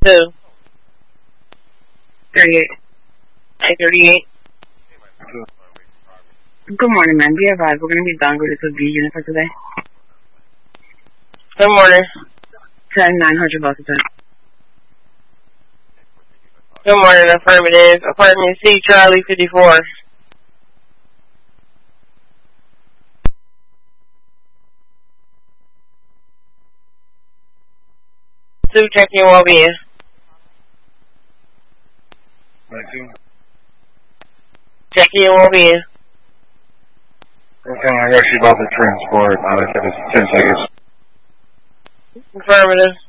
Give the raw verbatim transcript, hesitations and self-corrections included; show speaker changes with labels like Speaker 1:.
Speaker 1: Two.
Speaker 2: thirty-eight.
Speaker 1: eight thirty-eight.
Speaker 2: Good morning, ma'am. Be advised, we're going to be done with this B unit for today.
Speaker 1: Good morning.
Speaker 2: ten nine hundred bucks a time.
Speaker 1: Good morning, affirmative. Apartment C, Charlie fifty-four. Two, checking your well-being. Checking your well-being.
Speaker 3: Okay, I got you about the transport. I'll give us ten seconds.
Speaker 1: Affirmative.